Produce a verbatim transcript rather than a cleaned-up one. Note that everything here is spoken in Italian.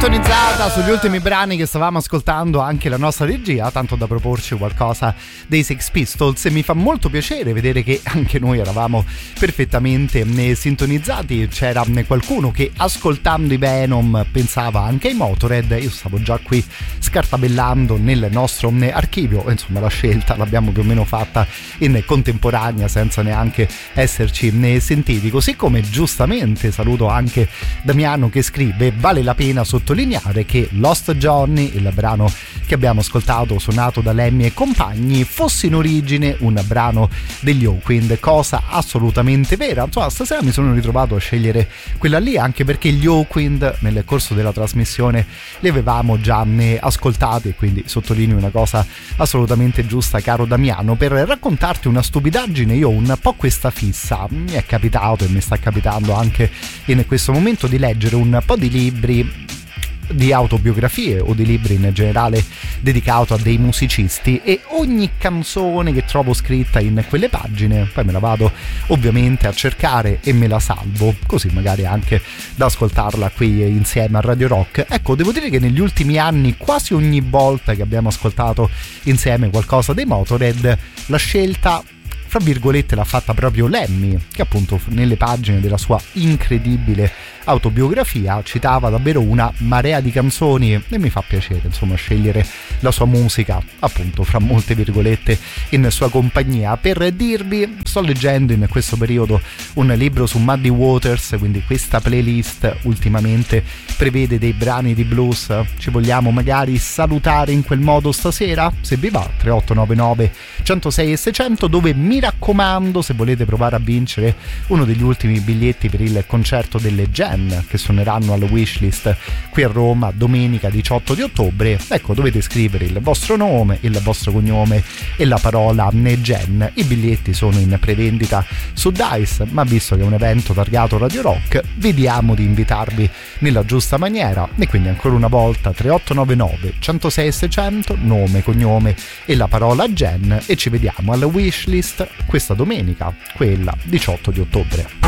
Sintonizzata sugli ultimi brani che stavamo ascoltando anche la nostra regia, tanto da proporci qualcosa dei Sex Pistols, e mi fa molto piacere vedere che anche noi eravamo perfettamente sintonizzati. C'era qualcuno che ascoltando i Venom pensava anche ai Motorhead. Io stavo già qui scartabellando nel nostro archivio, insomma la scelta l'abbiamo più o meno fatta in contemporanea senza neanche esserci sentiti. Così come giustamente saluto anche Damiano che scrive: vale la pena sottolineare che Lost Johnny, il brano che abbiamo ascoltato suonato da Lemmy e compagni, fosse in origine un brano degli Hawkwind, cosa assolutamente vera. Insomma, stasera mi sono ritrovato a scegliere quella lì anche perché gli Hawkwind nel corso della trasmissione li avevamo già ascoltati, e quindi sottolineo una cosa assolutamente giusta, caro Damiano. Per raccontarti una stupidaggine, io ho un po' questa fissa, mi è capitato e mi sta capitando anche in questo momento di leggere un po' di libri di autobiografie o di libri in generale dedicato a dei musicisti, e ogni canzone che trovo scritta in quelle pagine poi me la vado ovviamente a cercare e me la salvo, così magari anche da ascoltarla qui insieme a Radio Rock. Ecco, devo dire che negli ultimi anni quasi ogni volta che abbiamo ascoltato insieme qualcosa dei Motorhead, la scelta fra virgolette l'ha fatta proprio Lemmy, che appunto nelle pagine della sua incredibile autobiografia citava davvero una marea di canzoni, e mi fa piacere insomma scegliere la sua musica appunto fra molte virgolette in sua compagnia. Per dirvi, sto leggendo in questo periodo un libro su Muddy Waters, quindi questa playlist ultimamente prevede dei brani di blues. Ci vogliamo magari salutare in quel modo stasera? Se vi va, tre otto nove nove uno zero sei e seicento, dove mi raccomando, se volete provare a vincere uno degli ultimi biglietti per il concerto delle Gen che suoneranno alla Wishlist qui a Roma domenica diciotto di ottobre, ecco, dovete scrivere il vostro nome, il vostro cognome e la parola Gen. I biglietti sono in prevendita su Dice, ma visto che è un evento targato Radio Rock, vediamo di invitarvi nella giusta maniera, e quindi ancora una volta tre otto nove nove uno zero sei e seicento, nome, cognome e la parola Gen, e ci vediamo alla Wishlist questa domenica, quella diciotto di ottobre.